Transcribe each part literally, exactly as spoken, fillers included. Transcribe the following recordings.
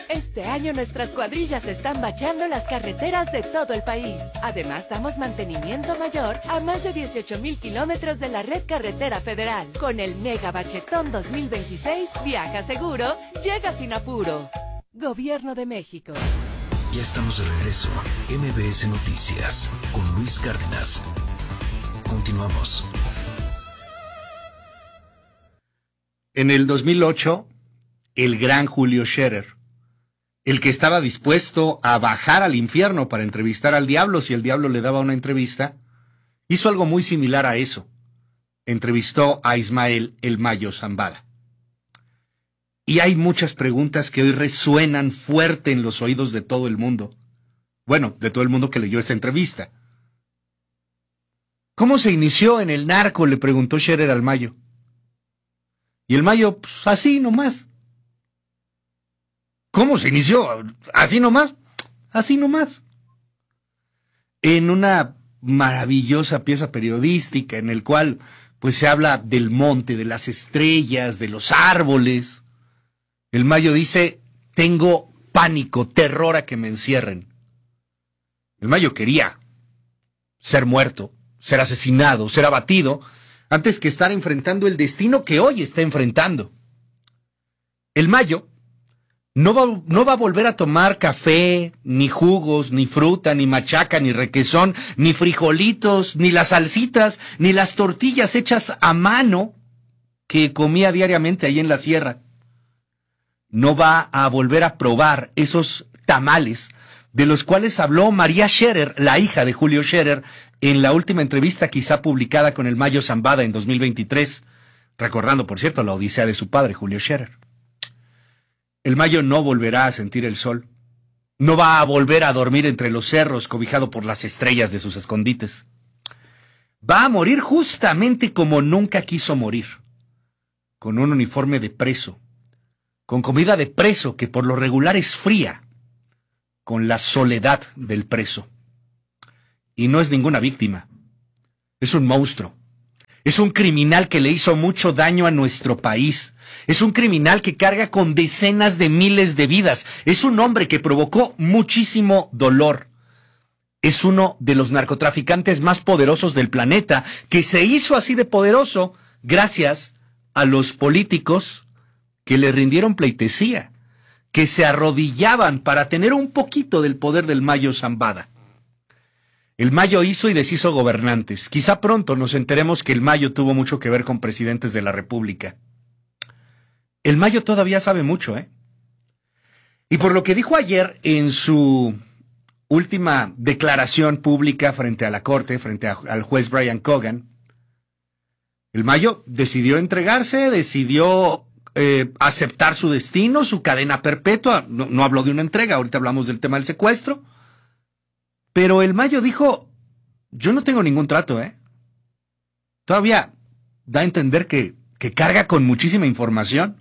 Este año nuestras cuadrillas están bacheando las carreteras de todo el país. Además, damos mantenimiento mayor a más de dieciocho mil kilómetros de la red carretera federal. Con el Mega Bachetón dos mil veintiséis, viaja seguro, llega sin apuro. Gobierno de México. Ya estamos de regreso. M B S Noticias con Luis Cárdenas. Continuamos. En el dos mil ocho, el gran Julio Scherer, el que estaba dispuesto a bajar al infierno para entrevistar al diablo si el diablo le daba una entrevista, hizo algo muy similar a eso. Entrevistó a Ismael El Mayo Zambada. Y hay muchas preguntas que hoy resuenan fuerte en los oídos de todo el mundo. Bueno, de todo el mundo que leyó esta entrevista. ¿Cómo se inició en el narco?, le preguntó Scherer al Mayo. Y el Mayo, pues así nomás. ¿Cómo se inició? ¿Así nomás? Así nomás. En una maravillosa pieza periodística en el cual pues se habla del monte, de las estrellas, de los árboles. El Mayo dice, tengo pánico, terror a que me encierren. El Mayo quería ser muerto, ser asesinado, ser abatido, antes que estar enfrentando el destino que hoy está enfrentando. El Mayo no va, no va a volver a tomar café, ni jugos, ni fruta, ni machaca, ni requesón, ni frijolitos, ni las salsitas, ni las tortillas hechas a mano que comía diariamente ahí en la sierra. No va a volver a probar esos tamales de los cuales habló María Scherer, la hija de Julio Scherer, en la última entrevista quizá publicada con el Mayo Zambada en dos mil veintitrés, recordando, por cierto, la odisea de su padre, Julio Scherer. El Mayo no volverá a sentir el sol, no va a volver a dormir entre los cerros cobijado por las estrellas de sus escondites. Va a morir justamente como nunca quiso morir, con un uniforme de preso, con comida de preso que por lo regular es fría, con la soledad del preso. Y no es ninguna víctima, es un monstruo, es un criminal que le hizo mucho daño a nuestro país, es un criminal que carga con decenas de miles de vidas, es un hombre que provocó muchísimo dolor, es uno de los narcotraficantes más poderosos del planeta, que se hizo así de poderoso gracias a los políticos que le rindieron pleitesía, que se arrodillaban para tener un poquito del poder del Mayo Zambada. El Mayo hizo y deshizo gobernantes. Quizá pronto nos enteremos que el Mayo tuvo mucho que ver con presidentes de la República. El Mayo todavía sabe mucho, ¿eh? Y por lo que dijo ayer en su última declaración pública frente a la Corte, frente a, al juez Brian Cogan, el Mayo decidió entregarse, decidió Eh, aceptar su destino, su cadena perpetua. No, no habló de una entrega, ahorita hablamos del tema del secuestro. Pero el Mayo dijo, yo no tengo ningún trato, ¿eh? Todavía da a entender que, que carga con muchísima información.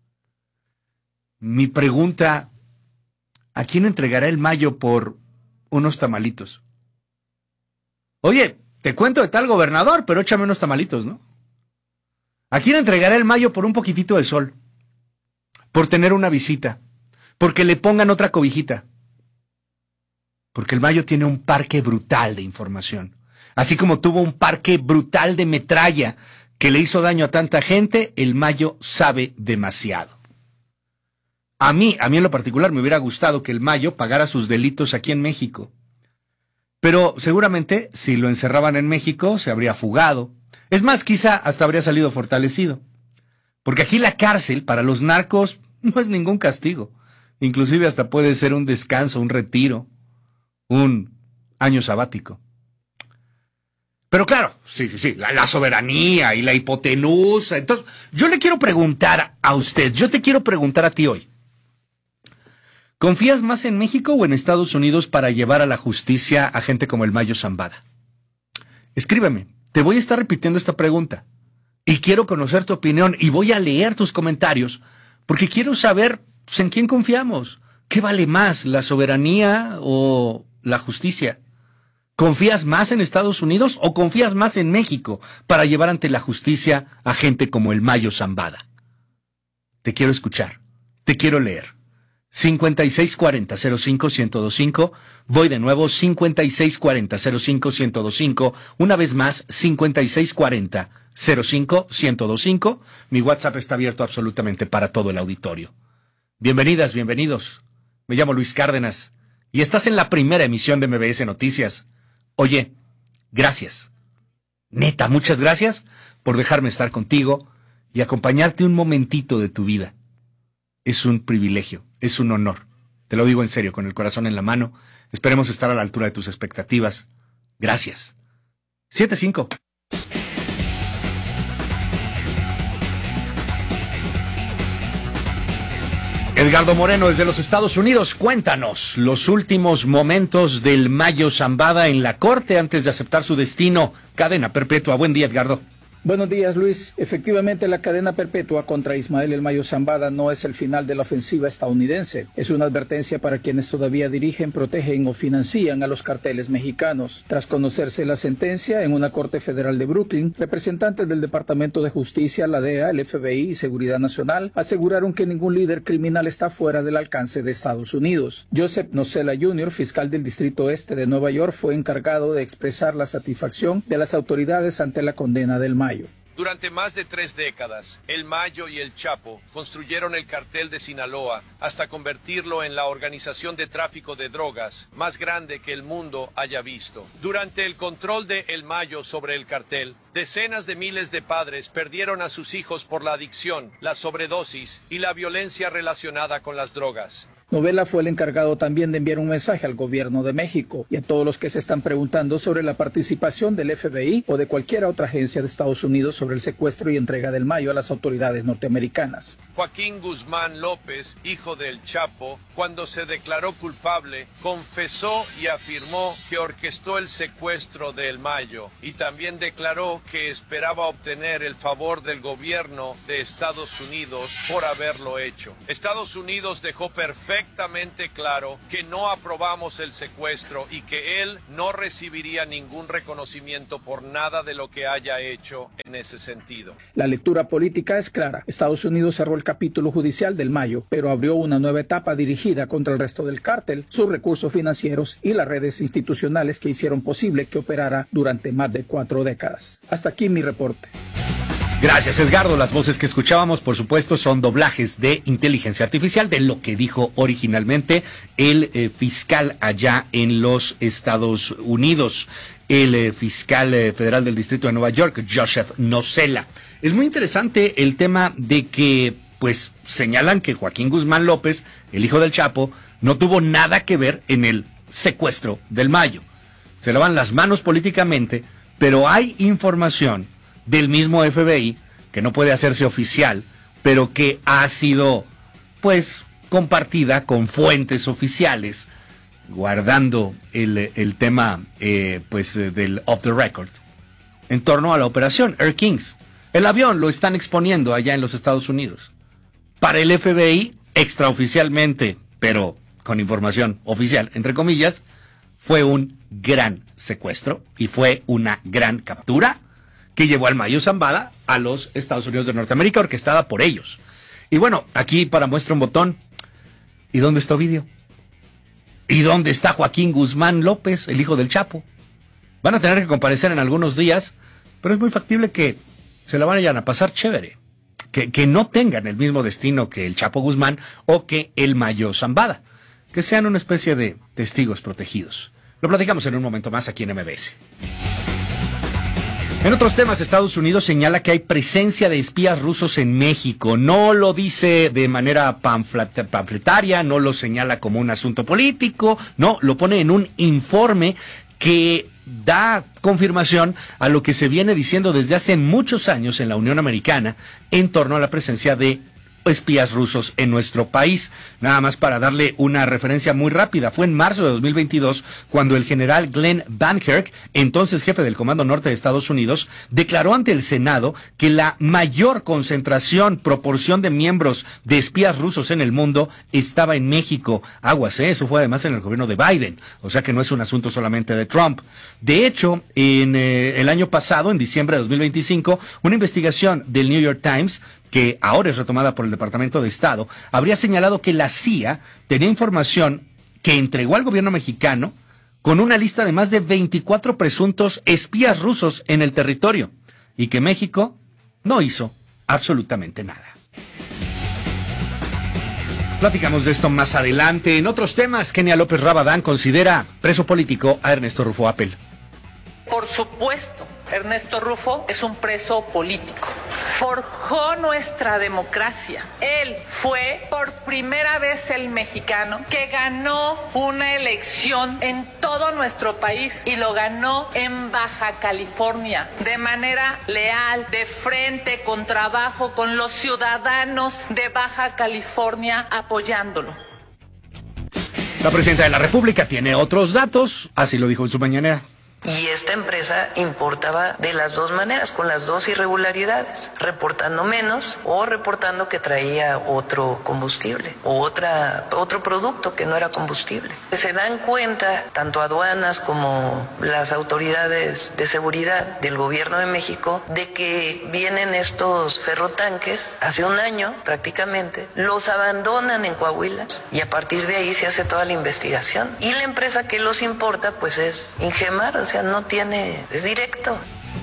Mi pregunta, ¿a quién entregará el Mayo por unos tamalitos? Oye, te cuento de tal gobernador, pero échame unos tamalitos, ¿no? ¿A quién entregará el Mayo por un poquitito de sol? Por tener una visita. Porque le pongan otra cobijita. Porque el Mayo tiene un parque brutal de información. Así como tuvo un parque brutal de metralla que le hizo daño a tanta gente, el Mayo sabe demasiado. A mí, a mí en lo particular me hubiera gustado que el Mayo pagara sus delitos aquí en México. Pero seguramente si lo encerraban en México se habría fugado. Es más, quizá hasta habría salido fortalecido. Porque aquí la cárcel para los narcos no es ningún castigo. Inclusive hasta puede ser un descanso, un retiro, un año sabático. Pero claro, sí, sí, sí, la, la soberanía y la hipotenusa. Entonces, yo le quiero preguntar a usted, yo te quiero preguntar a ti hoy. ¿Confías más en México o en Estados Unidos para llevar a la justicia a gente como el Mayo Zambada? Escríbeme. Te voy a estar repitiendo esta pregunta y quiero conocer tu opinión y voy a leer tus comentarios porque quiero saber pues, en quién confiamos. ¿Qué vale más, la soberanía o la justicia? ¿Confías más en Estados Unidos o confías más en México para llevar ante la justicia a gente como el Mayo Zambada? Te quiero escuchar, te quiero leer. cincuenta y seis cuarenta cero cinco ciento veinticinco. Voy de nuevo, cincuenta y seis cuarenta cero cinco ciento veinticinco. Una vez más, cincuenta y seis cuarenta cero cinco ciento veinticinco. Mi WhatsApp está abierto absolutamente para todo el auditorio. Bienvenidas, bienvenidos. Me llamo Luis Cárdenas y estás en la primera emisión de M B S Noticias. Oye, gracias. Neta, muchas gracias por dejarme estar contigo y acompañarte un momentito de tu vida. Es un privilegio, es un honor. Te lo digo en serio, con el corazón en la mano. Esperemos estar a la altura de tus expectativas. Gracias. siete cinco. Edgardo Moreno desde los Estados Unidos, cuéntanos los últimos momentos del Mayo Zambada en la corte antes de aceptar su destino. Cadena perpetua. Buen día, Edgardo. Buenos días, Luis. Efectivamente, la cadena perpetua contra Ismael El Mayo Zambada no es el final de la ofensiva estadounidense. Es una advertencia para quienes todavía dirigen, protegen o financian a los carteles mexicanos. Tras conocerse la sentencia en una corte federal de Brooklyn, representantes del Departamento de Justicia, la D E A, el F B I y Seguridad Nacional aseguraron que ningún líder criminal está fuera del alcance de Estados Unidos. Joseph Nocella junior, fiscal del Distrito Este de Nueva York, fue encargado de expresar la satisfacción de las autoridades ante la condena del Mayo. Durante más de tres décadas, El Mayo y El Chapo construyeron el cartel de Sinaloa hasta convertirlo en la organización de tráfico de drogas más grande que el mundo haya visto. Durante el control de El Mayo sobre el cartel, decenas de miles de padres perdieron a sus hijos por la adicción, la sobredosis y la violencia relacionada con las drogas. Novela fue el encargado también de enviar un mensaje al gobierno de México y a todos los que se están preguntando sobre la participación del F B I o de cualquier otra agencia de Estados Unidos sobre el secuestro y entrega del Mayo a las autoridades norteamericanas. Joaquín Guzmán López, hijo del Chapo, cuando se declaró culpable, confesó y afirmó que orquestó el secuestro de El Mayo y también declaró que esperaba obtener el favor del gobierno de Estados Unidos por haberlo hecho. Estados Unidos dejó perfectamente claro que no aprobamos el secuestro y que él no recibiría ningún reconocimiento por nada de lo que haya hecho en ese sentido. La lectura política es clara. Estados Unidos cerró el capítulo judicial del Mayo, pero abrió una nueva etapa dirigida contra el resto del cártel, sus recursos financieros y las redes institucionales que hicieron posible que operara durante más de cuatro décadas. Hasta aquí mi reporte. Gracias, Edgardo. Las voces que escuchábamos, por supuesto, son doblajes de inteligencia artificial de lo que dijo originalmente el eh, fiscal allá en los Estados Unidos, el eh, fiscal eh, federal del Distrito de Nueva York, Joseph Nocella. Es muy interesante el tema de que, pues, señalan que Joaquín Guzmán López, el hijo del Chapo, no tuvo nada que ver en el secuestro del Mayo. Se lavan las manos políticamente, pero hay información del mismo F B I, que no puede hacerse oficial, pero que ha sido, pues, compartida con fuentes oficiales, guardando el, el tema, eh, pues, del off the record, en torno a la operación Air Kings. El avión lo están exponiendo allá en los Estados Unidos. Para el F B I, extraoficialmente, pero con información oficial, entre comillas, fue un gran secuestro y fue una gran captura que llevó al Mayo Zambada a los Estados Unidos de Norteamérica, orquestada por ellos. Y bueno, aquí para muestra un botón. ¿Y dónde está Ovidio? ¿Y dónde está Joaquín Guzmán López, el hijo del Chapo? Van a tener que comparecer en algunos días, pero es muy factible que se la vayan a pasar chévere. Que, que no tengan el mismo destino que el Chapo Guzmán o que el Mayo Zambada. Que sean una especie de testigos protegidos. Lo platicamos en un momento más aquí en M B S. En otros temas, Estados Unidos señala que hay presencia de espías rusos en México. No lo dice de manera panflet- panfletaria, no lo señala como un asunto político, no, lo pone en un informe que da confirmación a lo que se viene diciendo desde hace muchos años en la Unión Americana en torno a la presencia de espías rusos en nuestro país. Nada más para darle una referencia muy rápida, fue en marzo de dos mil veintidós cuando el general Glenn Van Herk, entonces jefe del Comando Norte de Estados Unidos, declaró ante el Senado que la mayor concentración, proporción de miembros de espías rusos en el mundo estaba en México. Aguas, ¿eh? Eso fue además en el gobierno de Biden, o sea que no es un asunto solamente de Trump. De hecho, en eh, el año pasado, en diciembre de dos mil veinticinco, una investigación del New York Times que ahora es retomada por el Departamento de Estado, habría señalado que la C I A tenía información que entregó al gobierno mexicano con una lista de más de veinticuatro presuntos espías rusos en el territorio y que México no hizo absolutamente nada. Platicamos de esto más adelante. En otros temas, Kenia López Rabadán considera preso político a Ernesto Rufo Appel. Por supuesto, Ernesto Rufo es un preso político. Forjó nuestra democracia. Él fue por primera vez el mexicano que ganó una elección en todo nuestro país y lo ganó en Baja California de manera leal, de frente, con trabajo, con los ciudadanos de Baja California apoyándolo. La presidenta de la República tiene otros datos, así lo dijo en su mañanera. Y esta empresa importaba de las dos maneras, con las dos irregularidades, reportando menos o reportando que traía otro combustible o otra, otro producto que no era combustible. Se dan cuenta, tanto aduanas como las autoridades de seguridad del gobierno de México, de que vienen estos ferrotanques, hace un año prácticamente, los abandonan en Coahuila y a partir de ahí se hace toda la investigación. Y la empresa que los importa pues es Ingemar, o sea, no tiene, es directo.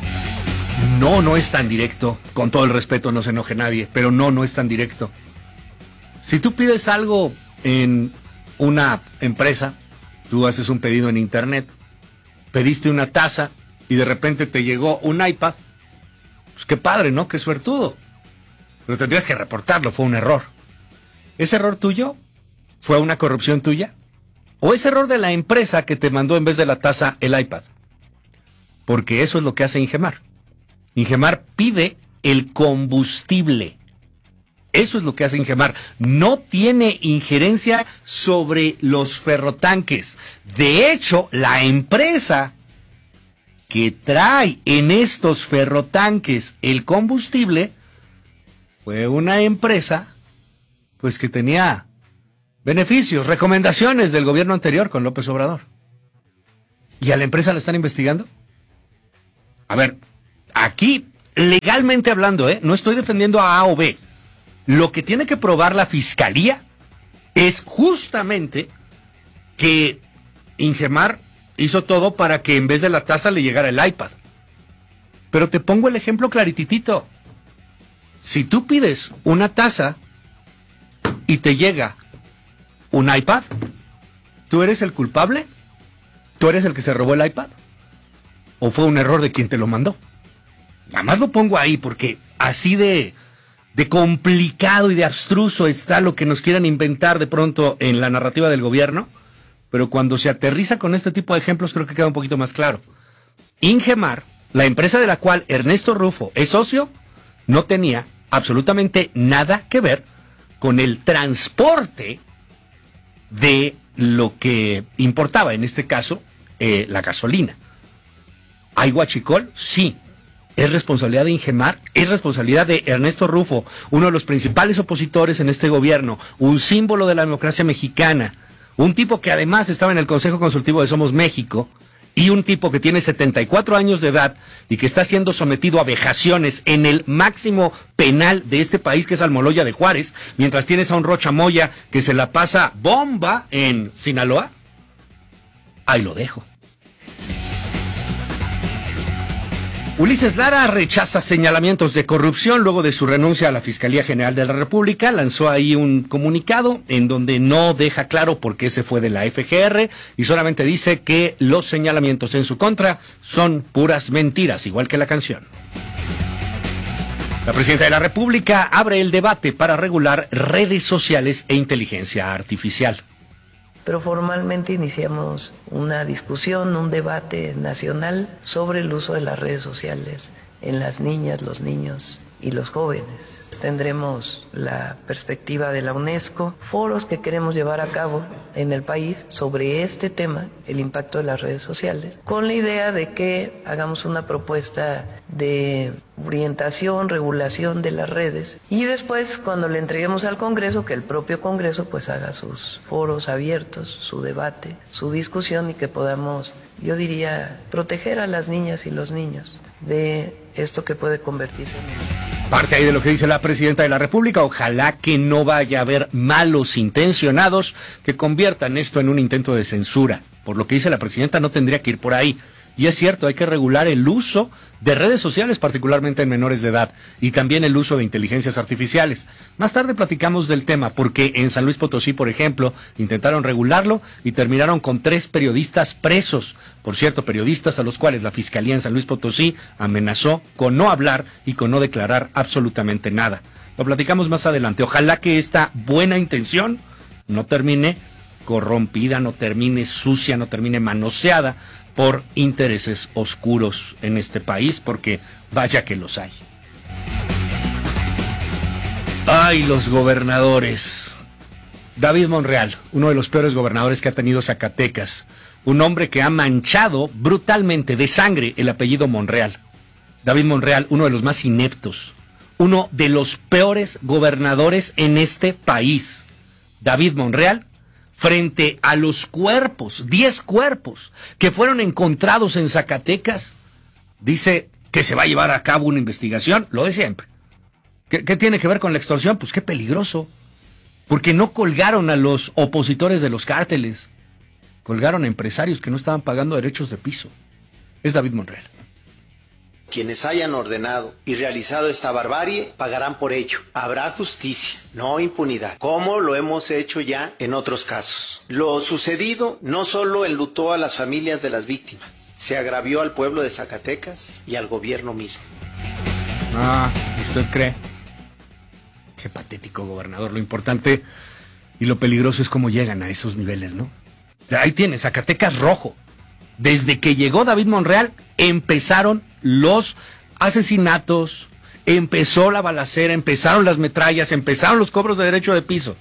No, no es tan directo. Con todo el respeto, no se enoje nadie, pero no, no es tan directo. Si tú pides algo en una empresa, tú haces un pedido en internet, pediste una taza y de repente te llegó un iPad, pues qué padre, ¿no? Qué suertudo. Pero tendrías que reportarlo, fue un error. ¿Ese error tuyo? ¿Fue una corrupción tuya? ¿O es error de la empresa que te mandó en vez de la taza el iPad? Porque eso es lo que hace Ingemar. Ingemar pide el combustible. Eso es lo que hace Ingemar. No tiene injerencia sobre los ferrotanques. De hecho, la empresa que trae en estos ferrotanques el combustible fue una empresa pues que tenía beneficios, recomendaciones del gobierno anterior con López Obrador. ¿Y a la empresa la están investigando? A ver, aquí, legalmente hablando, ¿eh? No estoy defendiendo a A o B. Lo que tiene que probar la fiscalía es justamente que Ingemar hizo todo para que en vez de la taza le llegara el iPad. Pero te pongo el ejemplo clarititito. Si tú pides una taza y te llega un iPad, ¿tú eres el culpable? ¿Tú eres el que se robó el iPad? ¿O fue un error de quien te lo mandó? Nada más lo pongo ahí porque así de, de complicado y de abstruso está lo que nos quieran inventar de pronto en la narrativa del gobierno, pero cuando se aterriza con este tipo de ejemplos creo que queda un poquito más claro. Ingemar, la empresa de la cual Ernesto Rufo es socio, no tenía absolutamente nada que ver con el transporte de lo que importaba, en este caso, eh, la gasolina. ¿Hay huachicol? Sí. ¿Es responsabilidad de Ingemar? ¿Es responsabilidad de Ernesto Rufo, uno de los principales opositores en este gobierno, un símbolo de la democracia mexicana, un tipo que además estaba en el Consejo Consultivo de Somos México, y un tipo que tiene setenta y cuatro años de edad y que está siendo sometido a vejaciones en el máximo penal de este país, que es Almoloya de Juárez, mientras tienes a un Rocha Moya que se la pasa bomba en Sinaloa? Ahí lo dejo. Ulises Lara rechaza señalamientos de corrupción luego de su renuncia a la Fiscalía General de la República. Lanzó ahí un comunicado en donde no deja claro por qué se fue de la F G R y solamente dice que los señalamientos en su contra son puras mentiras, igual que la canción. La presidenta de la República abre el debate para regular redes sociales e inteligencia artificial. Pero formalmente iniciamos una discusión, un debate nacional sobre el uso de las redes sociales en las niñas, los niños y los jóvenes. Tendremos la perspectiva de la UNESCO, foros que queremos llevar a cabo en el país sobre este tema, el impacto de las redes sociales, con la idea de que hagamos una propuesta de orientación, regulación de las redes y después cuando le entreguemos al Congreso, que el propio Congreso pues haga sus foros abiertos, su debate, su discusión y que podamos, yo diría, proteger a las niñas y los niños de esto que puede convertirse en... Parte ahí de lo que dice la presidenta de la República. Ojalá que no vaya a haber malos intencionados que conviertan esto en un intento de censura. Por lo que dice la presidenta, no tendría que ir por ahí. Y es cierto, hay que regular el uso de redes sociales, particularmente en menores de edad, y también el uso de inteligencias artificiales. Más tarde platicamos del tema, porque en San Luis Potosí, por ejemplo, intentaron regularlo y terminaron con tres periodistas presos. Por cierto, periodistas a los cuales la Fiscalía en San Luis Potosí amenazó con no hablar y con no declarar absolutamente nada. Lo platicamos más adelante. Ojalá que esta buena intención no termine corrompida, no termine sucia, no termine manoseada por intereses oscuros en este país, porque vaya que los hay. Ay, los gobernadores. David Monreal, uno de los peores gobernadores que ha tenido Zacatecas, un hombre que ha manchado brutalmente de sangre el apellido Monreal. David Monreal, uno de los más ineptos, uno de los peores gobernadores en este país. David Monreal, frente a los cuerpos, diez cuerpos que fueron encontrados en Zacatecas, dice que se va a llevar a cabo una investigación, lo de siempre. ¿Qué, qué tiene que ver con la extorsión? Pues qué peligroso, porque no colgaron a los opositores de los cárteles, colgaron a empresarios que no estaban pagando derechos de piso. Es David Monreal. Quienes hayan ordenado y realizado esta barbarie pagarán por ello. Habrá justicia, no impunidad, como lo hemos hecho ya en otros casos. Lo sucedido no solo enlutó a las familias de las víctimas, se agravió al pueblo de Zacatecas y al gobierno mismo. Ah, ¿usted cree? Qué patético gobernador. Lo importante y lo peligroso es cómo llegan a esos niveles, ¿no? Ahí tiene, Zacatecas rojo. Desde que llegó David Monreal, empezaron los asesinatos, empezó la balacera, empezaron las metrallas, empezaron los cobros de derecho de piso.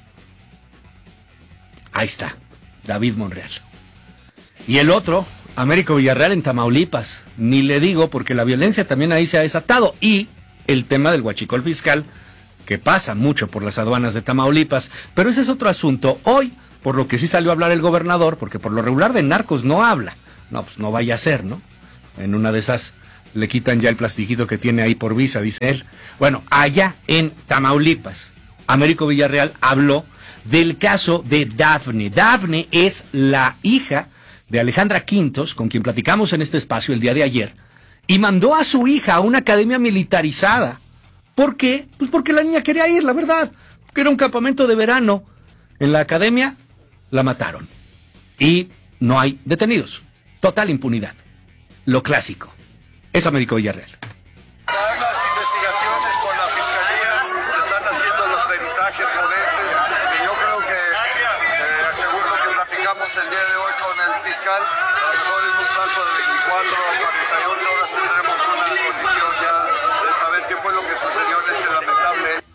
Ahí está, David Monreal. Y el otro, Américo Villarreal en Tamaulipas. Ni le digo, porque la violencia también ahí se ha desatado. Y el tema del huachicol fiscal, que pasa mucho por las aduanas de Tamaulipas. Pero ese es otro asunto. Hoy, por lo que sí salió a hablar el gobernador, porque por lo regular de narcos no habla. No, pues no vaya a ser, ¿no? En una de esas le quitan ya el plastiquito que tiene ahí por visa, dice él. Bueno, allá en Tamaulipas, Américo Villarreal habló del caso de Dafne. Dafne es la hija de Alejandra Quintos, con quien platicamos en este espacio el día de ayer, y mandó a su hija a una academia militarizada. ¿Por qué? Pues porque la niña quería ir, la verdad. Porque era un campamento de verano. En la academia la mataron. Y no hay detenidos. Total impunidad. Lo clásico. Es Américo Villarreal. Las investigaciones con la Fiscalía se están haciendo los peritajes forenses y yo creo que eh, según lo que platicamos el día de hoy con el fiscal, a lo mejor en un plazo de veinticuatro o cuarenta y ocho horas tendremos una condición ya de saber qué fue lo que sucedió en este lamentable hecho.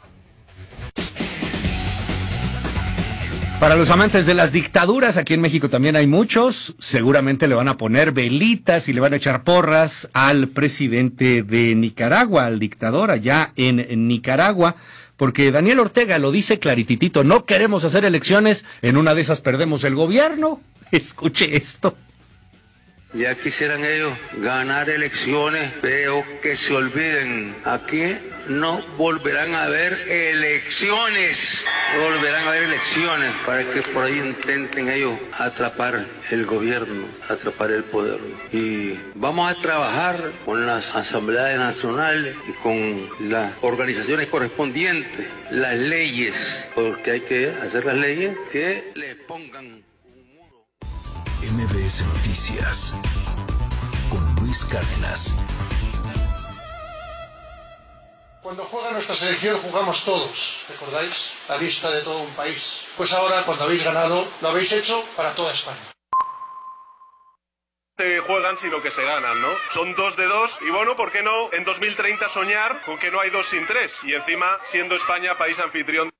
Para los amantes de las dictaduras, aquí en México también hay muchos, seguramente le van a poner velitas y le van a echar porras al presidente de Nicaragua, al dictador allá en, en Nicaragua, porque Daniel Ortega lo dice clarititito, no queremos hacer elecciones, en una de esas perdemos el gobierno. Escuche esto. Ya quisieran ellos ganar elecciones, pero que se olviden, aquí no volverán a haber elecciones, no volverán a haber elecciones para que por ahí intenten ellos atrapar el gobierno, atrapar el poder. Y vamos a trabajar con las asambleas nacionales y con las organizaciones correspondientes, las leyes, porque hay que hacer las leyes que le pongan. M B S Noticias con Luis Cárdenas. Cuando juega nuestra selección jugamos todos, ¿recordáis? La vista de todo un país. Pues ahora, cuando habéis ganado, lo habéis hecho para toda España. Se juegan sino que se ganan, ¿no? Son dos de dos y bueno, ¿por qué no en dos mil treinta soñar con que no hay dos sin tres? Y encima, siendo España país anfitrión.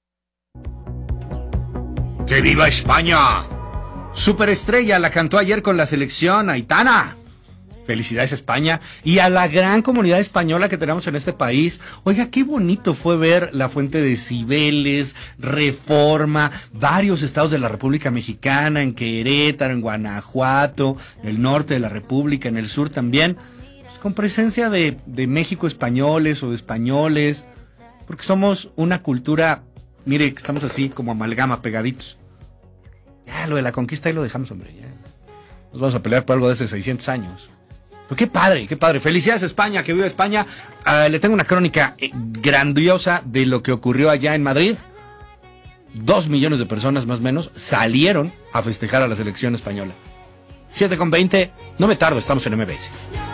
¡Que viva España! Superestrella la cantó ayer con la selección, Aitana. Felicidades España y a la gran comunidad española que tenemos en este país. Oiga, qué bonito fue ver la Fuente de Cibeles, Reforma, varios estados de la República Mexicana, en Querétaro, en Guanajuato, en el norte de la República, en el sur también, pues con presencia de, de México españoles o de españoles. Porque somos una cultura, mire, que estamos así como amalgama, pegaditos. Ya, lo de la conquista ahí lo dejamos, hombre, ya. Nos vamos a pelear por algo de hace seiscientos años. Pero qué padre, qué padre. Felicidades España, que viva España. Uh, le tengo una crónica eh, grandiosa de lo que ocurrió allá en Madrid. Dos millones de personas más o menos salieron a festejar a la selección española. siete con veinte, no me tardo, estamos en M B S.